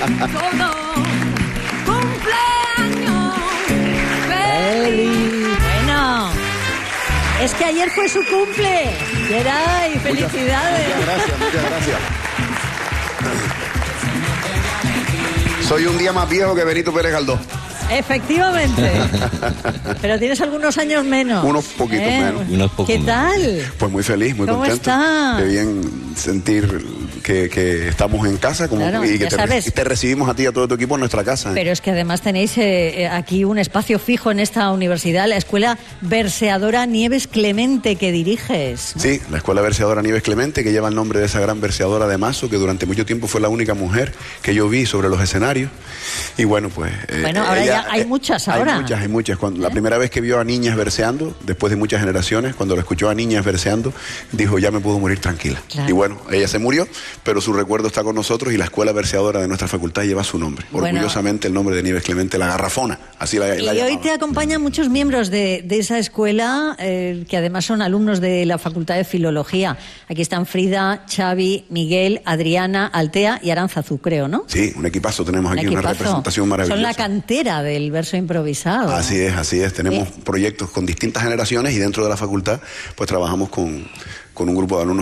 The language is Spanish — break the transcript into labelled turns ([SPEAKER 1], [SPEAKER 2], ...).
[SPEAKER 1] todo. Cumpleaños feliz.
[SPEAKER 2] Bueno, es que ayer fue su cumple. Geray, felicidades.
[SPEAKER 3] Muchas gracias. Soy un día más viejo que Benito Pérez Galdós.
[SPEAKER 2] Efectivamente. Pero tienes algunos años menos.
[SPEAKER 3] Unos poquitos menos.
[SPEAKER 2] ¿Qué tal?
[SPEAKER 3] Pues muy feliz, muy
[SPEAKER 2] ¿Cómo
[SPEAKER 3] contento.
[SPEAKER 2] está?
[SPEAKER 3] Qué bien sentir que estamos en casa
[SPEAKER 2] Claro,
[SPEAKER 3] y que
[SPEAKER 2] ya sabes.
[SPEAKER 3] te recibimos a ti y a todo tu equipo en nuestra casa.
[SPEAKER 2] Pero es que además tenéis aquí un espacio fijo en esta universidad, la Escuela Verseadora Nieves Clemente, que diriges, ¿no?
[SPEAKER 3] Sí, la Escuela Verseadora Nieves Clemente, que lleva el nombre de esa gran verseadora de Mazo, que durante mucho tiempo fue la única mujer que yo vi sobre los escenarios. Y bueno, pues...
[SPEAKER 2] Bueno, ahora ya hay muchas ahora.
[SPEAKER 3] Hay muchas. La primera vez que vio a niñas verseando, después de muchas generaciones, cuando lo escuchó a niñas verseando, dijo, ya me puedo morir tranquila. Claro. Y bueno, ella se murió, pero su recuerdo está con nosotros y la Escuela Verseadora de nuestra facultad lleva su nombre. Bueno, orgullosamente el nombre de Nieves Clemente, la garrafona. Así la
[SPEAKER 2] y hoy te acompañan muchos miembros de esa escuela, que además son alumnos de la Facultad de Filología. Aquí están Frida, Xavi, Miguel, Adriana, Altea y Aránzazu, creo, ¿no?
[SPEAKER 3] Sí, un equipazo tenemos aquí, una representación maravillosa.
[SPEAKER 2] Son la cantera del verso improvisado.
[SPEAKER 3] Así es. Tenemos proyectos con distintas generaciones y dentro de la facultad pues trabajamos con un grupo de alumnos